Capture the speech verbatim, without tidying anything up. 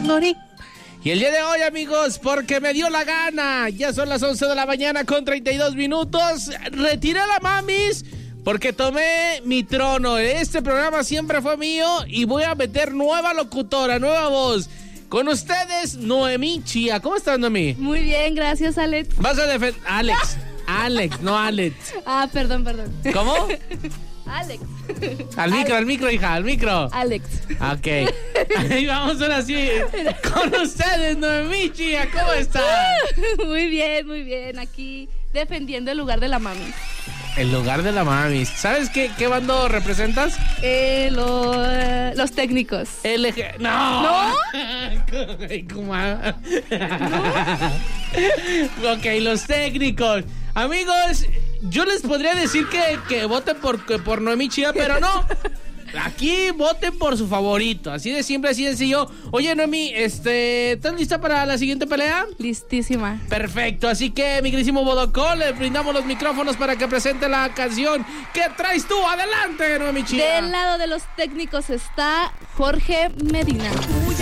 Nori. Y el día de hoy, amigos, porque me dio la gana, ya son las once de la mañana con treinta y dos minutos, retiré a la mamis porque tomé mi trono. Este programa siempre fue mío y voy a meter nueva locutora, nueva voz. Con ustedes, Noemí Chía. ¿Cómo estás, Noemí? Muy bien, gracias, Alex. Vas a defender... Alex, Alex, no Alex. Ah, perdón, perdón. ¿Cómo? Alex. Al micro, al micro, hija, al micro. Alex. Ok. Ahí vamos ahora sí. Con ustedes, Noemí Chía, ¿cómo está? Muy bien, muy bien. Aquí defendiendo el lugar de la mami. El lugar de la mami. ¿Sabes qué, qué bando representas? Eh, lo, eh, los técnicos. L G... ¡No! ¿No? ¿Cómo? Ok, los técnicos. Amigos, yo les podría decir que, que voten por, por Noemí Chía, pero no. Aquí voten por su favorito. Así de simple, así de sencillo. Oye, Noemí, este, ¿estás lista para la siguiente pelea? Listísima. Perfecto, así que, mi queridísimo Bodocó, le brindamos los micrófonos para que presente la canción. ¿Qué traes tú? Adelante, Noemí Chía. Del lado de los técnicos está Jorge Medina.